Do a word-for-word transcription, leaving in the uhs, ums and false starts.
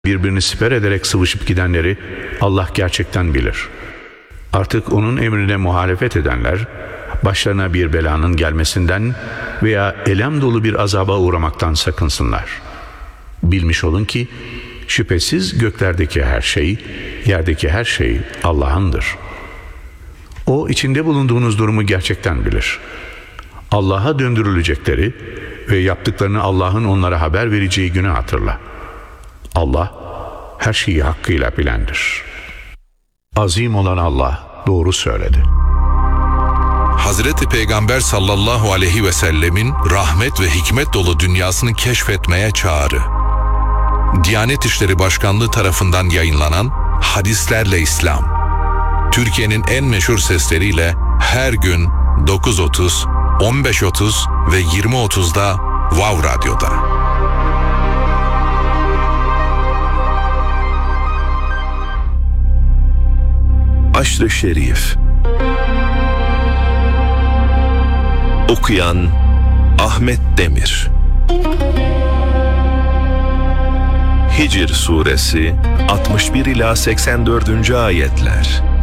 birbirini siper ederek sıvışıp gidenleri Allah gerçekten bilir. Artık onun emrine muhalefet edenler, başlarına bir belanın gelmesinden veya elem dolu bir azaba uğramaktan sakınsınlar. Bilmiş olun ki, şüphesiz göklerdeki her şey, yerdeki her şey Allah'ındır. O içinde bulunduğunuz durumu gerçekten bilir. Allah'a döndürülecekleri ve yaptıklarını Allah'ın onlara haber vereceği günü hatırla. Allah her şeyi hakkıyla bilendir. Azim olan Allah doğru söyledi. Hazreti Peygamber sallallahu aleyhi ve sellemin rahmet ve hikmet dolu dünyasını keşfetmeye çağrı. Diyanet İşleri Başkanlığı tarafından yayınlanan Hadislerle İslam. Türkiye'nin en meşhur sesleriyle her gün dokuz otuz, on beş otuz ve yirmi otuzda Vav Radyo'da. Aşr-ı Şerif. Okuyan Ahmet Demir. Hicr Suresi altmış bir ila seksen dördüncü ayetler.